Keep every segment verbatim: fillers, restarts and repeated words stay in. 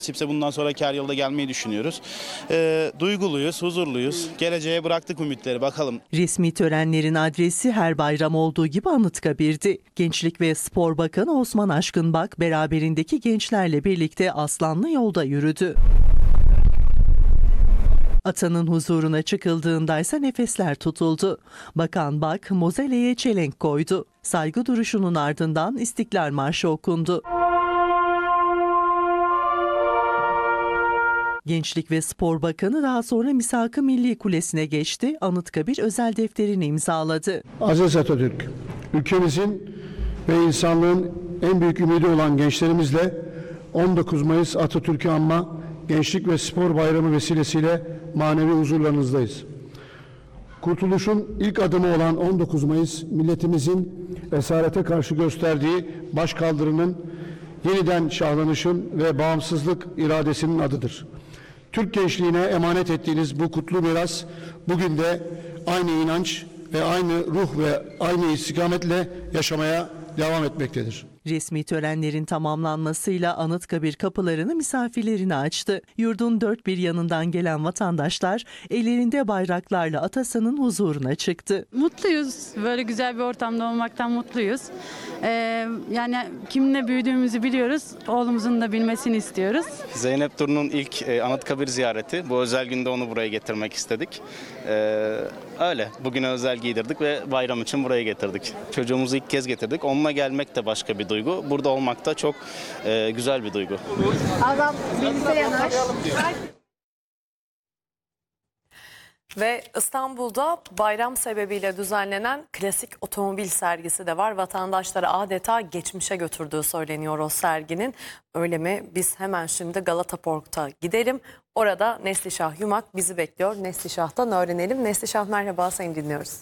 Nasipse bundan sonraki her yılda gelmeyi düşünüyoruz. E, duyguluyuz, huzurluyuz. Geleceğe bıraktık ümitleri, bakalım. Resmi törenlerin adresi her bayram olduğu gibi Anıtkabir'di. Gençlik ve Spor Bakanı Osman Aşkınbak beraberindeki gençlerle birlikte Aslanlı Yolda yürüdü. Atanın huzuruna çıkıldığındaysa nefesler tutuldu. Bakan Bak mozeleye çelenk koydu. Saygı duruşunun ardından İstiklal Marşı okundu. Gençlik ve Spor Bakanı daha sonra Misak-ı Milli Kulesi'ne geçti. Anıtkabir özel defterini imzaladı. Aziz Atatürk, ülkemizin ve insanlığın en büyük ümidi olan gençlerimizle on dokuz Mayıs Atatürk'ü anma Gençlik ve Spor Bayramı vesilesiyle manevi huzurlarınızdayız. Kurtuluşun ilk adımı olan on dokuz Mayıs, milletimizin esarete karşı gösterdiği başkaldırının yeniden şahlanışın ve bağımsızlık iradesinin adıdır. Türk gençliğine emanet ettiğiniz bu kutlu miras bugün de aynı inanç ve aynı ruh ve aynı istikametle yaşamaya devam etmektedir. Resmi törenlerin tamamlanmasıyla Anıtkabir kapılarını misafirlerine açtı. Yurdun dört bir yanından gelen vatandaşlar ellerinde bayraklarla Atasan'ın huzuruna çıktı. Mutluyuz. Böyle güzel bir ortamda olmaktan mutluyuz. Ee, yani kiminle büyüdüğümüzü biliyoruz. Oğlumuzun da bilmesini istiyoruz. Zeynep Duru'nun ilk e, Anıtkabir ziyareti. Bu özel günde onu buraya getirmek istedik. Ee, öyle. Bugüne özel giydirdik ve bayram için buraya getirdik. Çocuğumuzu ilk kez getirdik. Onunla gelmek de başka bir duygu. Burada olmak da çok e, güzel bir duygu. Adam birlikte yanar. Ve İstanbul'da bayram sebebiyle düzenlenen klasik otomobil sergisi de var. Vatandaşları adeta geçmişe götürdüğü söyleniyor o serginin. Öyle mi? Biz hemen şimdi Galata Park'ta gidelim. Orada Neslişah Yumak bizi bekliyor. Neslişah'tan öğrenelim. Neslişah merhaba, seni dinliyoruz.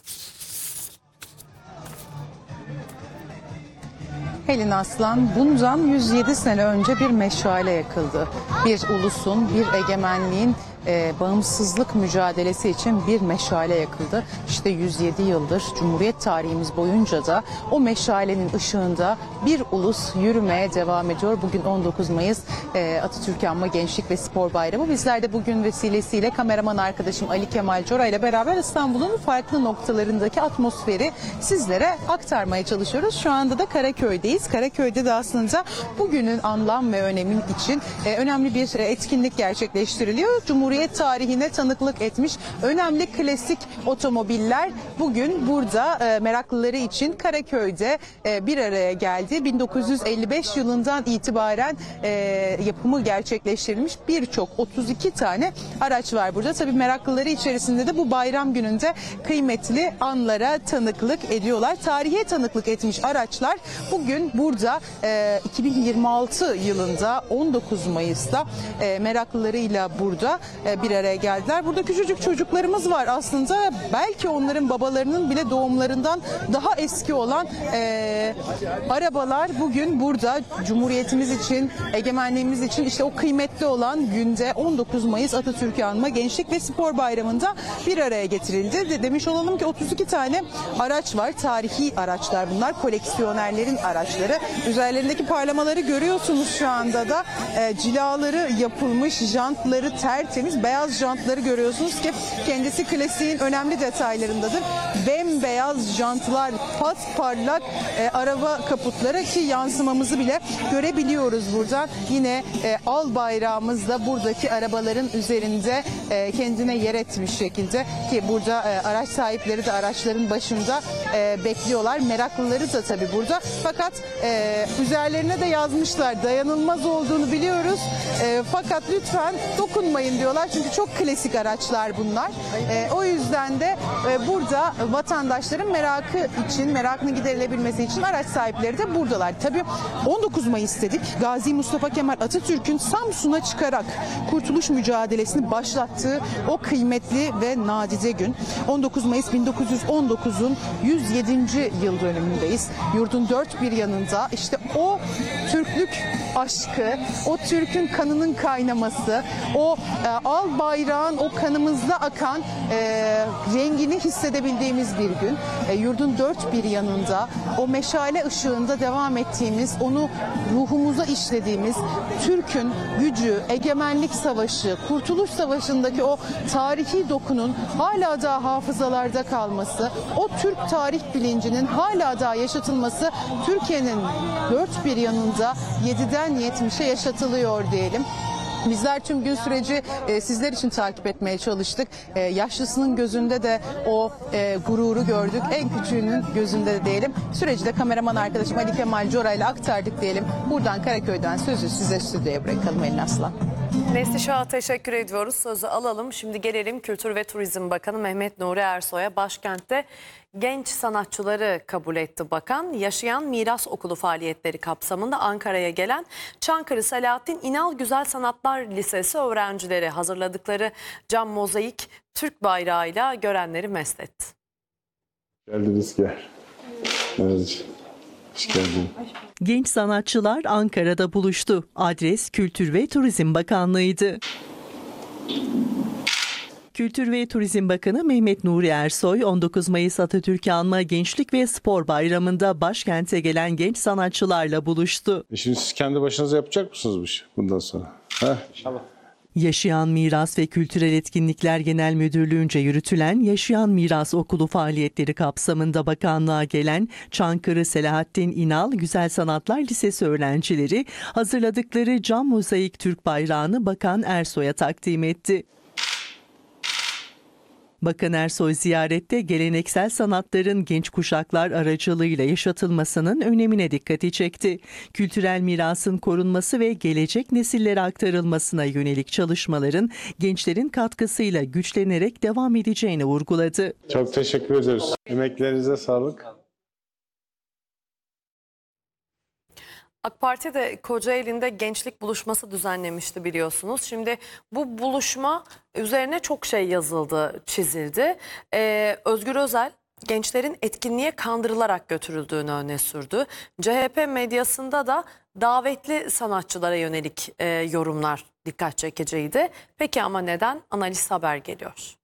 Helin Aslan, bundan yüz yedi sene önce bir meşale yakıldı. Bir ulusun, bir egemenliğin e, bağımsızlık mücadelesi için bir meşale yakıldı. İşte yüz yedi yıldır Cumhuriyet tarihimiz boyunca da o meşalenin ışığında bir ulus yürümeye devam ediyor. Bugün on dokuz Mayıs e, Atatürk Anma Gençlik ve Spor Bayramı. Bizler de bugün vesilesiyle kameraman arkadaşım Ali Kemal Cora ile beraber İstanbul'un farklı noktalarındaki atmosferi sizlere aktarmaya çalışıyoruz. Şu anda da Karaköy'deyiz. Karaköy'de de aslında bugünün anlam ve önemi için e, önemli bir etkinlik gerçekleştiriliyor. Cumhuriyet tarihine tanıklık etmiş önemli klasik otomobiller bugün burada e, meraklıları için Karaköy'de e, bir araya geldi. bin dokuz yüz elli beş yılından itibaren e, yapımı gerçekleştirilmiş birçok otuz iki tane araç var burada. Tabii meraklıları içerisinde de bu bayram gününde kıymetli anlara tanıklık ediyorlar. Tarihe tanıklık etmiş araçlar bugün burada e, iki bin yirmi altı yılında on dokuz Mayıs'ta e, meraklılarıyla burada e, bir araya geldiler. Burada küçücük çocuklarımız var aslında. Belki onların babalarının bile doğumlarından daha eski olan e, arabalar bugün burada Cumhuriyetimiz için, egemenliğimiz için işte o kıymetli olan günde on dokuz Mayıs Atatürk'ü anma Gençlik ve Spor Bayramı'nda bir araya getirildi. De, demiş olalım ki otuz iki tane araç var. Tarihi araçlar bunlar. Koleksiyonerlerin araçları. Üzerlerindeki parlamaları görüyorsunuz şu anda da. E, cilaları yapılmış, jantları tertemiz. Beyaz jantları görüyorsunuz ki kendisi klasiğin önemli detaylarındadır. Bembeyaz jantlar, pasparlak e, araba kaputları ki yansımamızı bile görebiliyoruz buradan. Yine e, al bayrağımız da buradaki arabaların üzerinde e, kendine yer etmiş şekilde ki burada e, araç sahipleri de araçların başında e, bekliyorlar. Meraklıları da tabii burada. Fakat e, üzerlerine de yazmışlar. Dayanılmaz olduğunu biliyoruz. E, fakat lütfen dokunmayın diyorlar. Çünkü çok klasik araçlar bunlar. E, o yüzden de e, burada vatandaşların merakı için, merakını giderilebilmesi için araç sahipleri de buradalar. Tabii on dokuz Mayıs dedik. Gazi Mustafa Kemal Atatürk'ün Samsun'a çıkarak kurtuluş mücadelesini başlattığı o kıymetli ve nadide gün. on dokuz Mayıs bin dokuz yüz on dokuzun yüz yedinci yıl dönümündeyiz. Yurdun dört bir yanında işte o Türklük aşkı, o Türk'ün kanının kanın kaynaması, o e, al bayrağın o kanımızda akan e, rengini hissedebildiğimiz bir gün. E, yurdun dört bir yanında o meşale ışığında devam ettiğimiz, onu ruhumuza işlediğimiz Türk'ün gücü, egemenlik savaşı, Kurtuluş Savaşı'ndaki o tarihi dokunun hala da hafızalarda kalması, o Türk tarih bilincinin hala da yaşatılması Türkiye'nin dört bir yanında yediden yetmişe yaşatılıyor diyelim. Bizler tüm gün süreci e, sizler için takip etmeye çalıştık. E, yaşlısının gözünde de o e, gururu gördük. En küçüğünün gözünde de diyelim. Süreci de kameraman arkadaşım Ali Kemal Cora ile aktardık diyelim. Buradan Karaköy'den sözü size stüdyoya bırakalım Elin Aslan. Neslişah'a teşekkür ediyoruz. Sözü alalım. Şimdi gelelim Kültür ve Turizm Bakanı Mehmet Nuri Ersoy'a. Başkentte genç sanatçıları kabul etti bakan. Yaşayan Miras Okulu faaliyetleri kapsamında Ankara'ya gelen Çankırı Selahattin İnal Güzel Sanatlar Lisesi öğrencileri hazırladıkları cam mozaik Türk bayrağıyla görenleri mest etti. Geldiniz gel. Evet. Hoş geldin. Genç sanatçılar Ankara'da buluştu. Adres Kültür ve Turizm Bakanlığı'ydı. Kültür ve Turizm Bakanı Mehmet Nuri Ersoy, on dokuz Mayıs Atatürk'ü anma Gençlik ve Spor Bayramı'nda başkente gelen genç sanatçılarla buluştu. E şimdi siz kendi başınıza yapacak mısınız bu işi bundan sonra? Heh. İnşallah. Yaşayan Miras ve Kültürel Etkinlikler Genel Müdürlüğü'nce yürütülen Yaşayan Miras Okulu faaliyetleri kapsamında bakanlığa gelen Çankırı Selahattin İnal Güzel Sanatlar Lisesi öğrencileri hazırladıkları cam mozaik Türk bayrağını Bakan Ersoy'a takdim etti. Bakan Ersoy ziyarette geleneksel sanatların genç kuşaklar aracılığıyla yaşatılmasının önemine dikkati çekti. Kültürel mirasın korunması ve gelecek nesillere aktarılmasına yönelik çalışmaların gençlerin katkısıyla güçlenerek devam edeceğini vurguladı. Çok teşekkür ederiz. Emeklerinize sağlık. AK Parti de Kocaeli'nde gençlik buluşması düzenlemişti biliyorsunuz. Şimdi bu buluşma üzerine çok şey yazıldı, çizildi. Ee, Özgür Özel gençlerin etkinliğe kandırılarak götürüldüğünü öne sürdü. C H P medyasında da davetli sanatçılara yönelik e, yorumlar dikkat çekiciydi. Peki ama neden? Analiz haber geliyor.